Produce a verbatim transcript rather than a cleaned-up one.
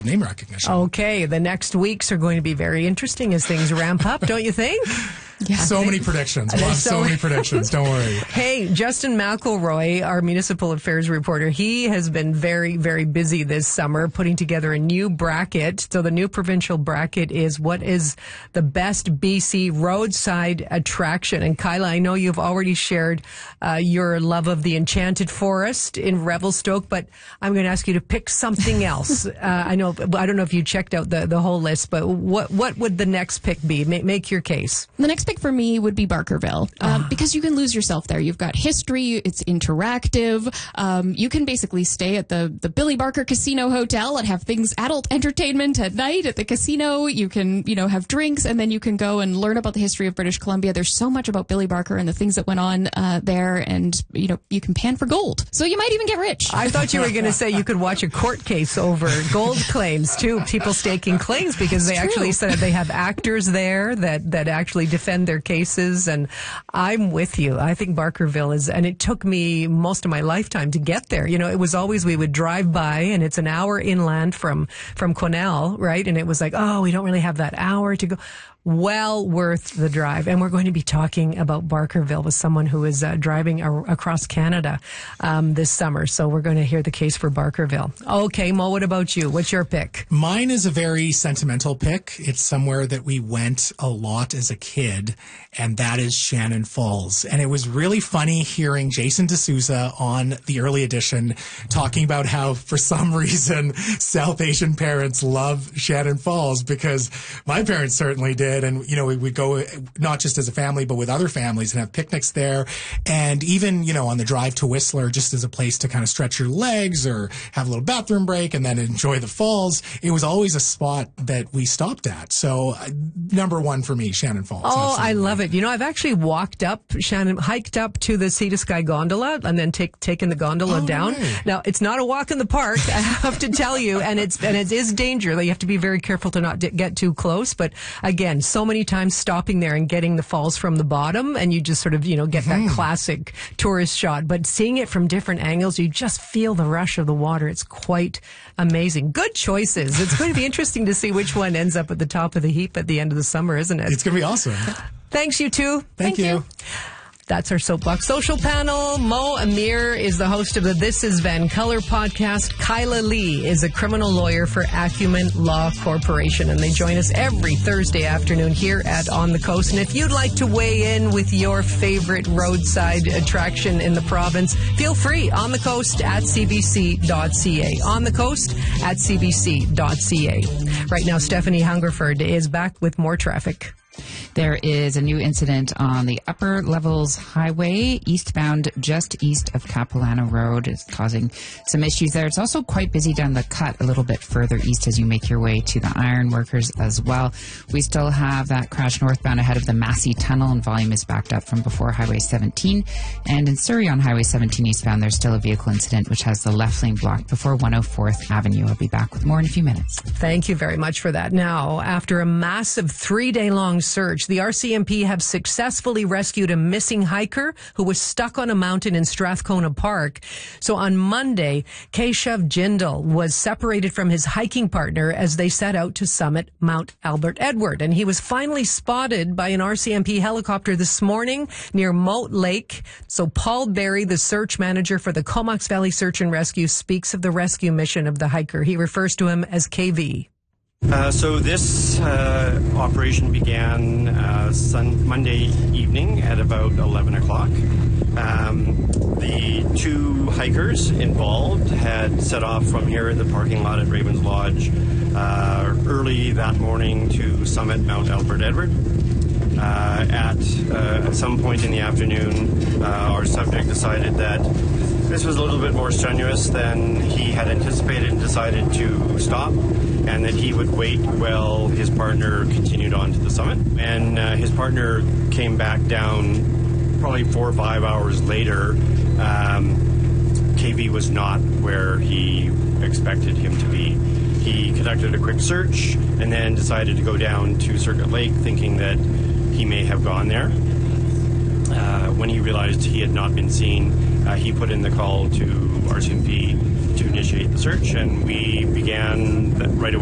name recognition. Okay, the next weeks are going to be very interesting as things ramp up, don't you think? Yeah. So many predictions. We'll have so, so many predictions. Don't worry. Hey, Justin McElroy, our municipal affairs reporter, he has been very, very busy this summer putting together a new bracket. So the new provincial bracket is what is the best B C roadside attraction. And Kyla, I know you've already shared uh, your love of the Enchanted Forest in Revelstoke, but I'm going to ask you to pick something else. uh, I know, I don't know if you checked out the, the whole list, but what what would the next pick be? Make, make your case. The next pick for me would be Barkerville, um, uh. because you can lose yourself there. You've got history, it's interactive. Um, you can basically stay at the, the Billy Barker Casino Hotel and have things, adult entertainment at night at the casino. You can, you know, have drinks, and then you can go and learn about the history of British Columbia. There's so much about Billy Barker and the things that went on uh, there, and, you know, you can pan for gold. So you might even get rich. I thought you were going to say you could watch a court case over gold claims, too. People staking claims because they actually said they have actors there that, that actually defend their cases. And I'm with you. I think Barkerville is, and it took me most of my lifetime to get there. You know, it was always, we would drive by, and it's an hour inland from, from Quesnel, right? And it was like, oh, we don't really have that hour to go. Well worth the drive. And we're going to be talking about Barkerville with someone who is uh, driving a- across Canada um, this summer. So we're going to hear the case for Barkerville. Okay, Mo, what about you? What's your pick? Mine is a very sentimental pick. It's somewhere that we went a lot as a kid, and that is Shannon Falls. And it was really funny hearing Jason D'Souza on the early edition talking about how, for some reason, South Asian parents love Shannon Falls, because my parents certainly did. And, you know, we would go not just as a family, but with other families and have picnics there. And even, you know, on the drive to Whistler, just as a place to kind of stretch your legs or have a little bathroom break and then enjoy the falls, it was always a spot that we stopped at. So uh, number one for me, Shannon Falls. Oh, absolutely. I love it. You know, I've actually walked up, Shannon, hiked up to the Sea to Sky gondola and then take, taken the gondola oh, down. Right. Now, it's not a walk in the park, I have to tell you, and it's, and it is dangerous. You have to be very careful to not d- get too close. But again, so many times stopping there and getting the falls from the bottom, and you just sort of, you know, get mm-hmm. that classic tourist shot. But seeing it from different angles, you just feel the rush of the water. It's quite amazing. Good choices. It's going to be interesting to see which one ends up at the top of the heap at the end of the summer, isn't it? It's going to be awesome. Thanks, you two. Thank, Thank you. you. That's our Soapbox Social panel. Mo Amir is the host of the This Is Vancouver podcast. Kyla Lee is a criminal lawyer for Acumen Law Corporation, and they join us every Thursday afternoon here at On the Coast. And if you'd like to weigh in with your favorite roadside attraction in the province, feel free. On the Coast at c b c dot c a. On the Coast at c b c dot c a. Right now, Stephanie Hungerford is back with more traffic. There is a new incident on the Upper Levels Highway, eastbound just east of Capilano Road. It's causing some issues there. It's also quite busy down the cut a little bit further east as you make your way to the Ironworkers as well. We still have that crash northbound ahead of the Massey Tunnel, and volume is backed up from before Highway seventeen. And in Surrey on Highway seventeen eastbound, there's still a vehicle incident which has the left lane blocked before one oh fourth Avenue. I'll be back with more in a few minutes. Thank you very much for that. Now, after a massive three-day-long search, the R C M P have successfully rescued a missing hiker who was stuck on a mountain in Strathcona Park. So on Monday, Keshav Jindal was separated from his hiking partner as they set out to summit Mount Albert Edward. And he was finally spotted by an R C M P helicopter this morning near Moat Lake. So Paul Berry, the search manager for the Comox Valley Search and Rescue, speaks of the rescue mission of the hiker. He refers to him as K V. Uh, so this uh, operation began uh, sun- Monday evening at about eleven o'clock. Um, the two hikers involved had set off from here at the parking lot at Ravens Lodge uh, early that morning to summit Mount Albert Edward. Uh, at, uh, at some point in the afternoon, uh, our subject decided that this was a little bit more strenuous than he had anticipated and decided to stop, and that he would wait while his partner continued on to the summit. And uh, his partner came back down probably four or five hours later. Um, K V was not where he expected him to be. He conducted a quick search and then decided to go down to Circuit Lake thinking that he may have gone there. Uh, when he realized he had not been seen, uh, he put in the call to R C M P to initiate the search, and we began right away.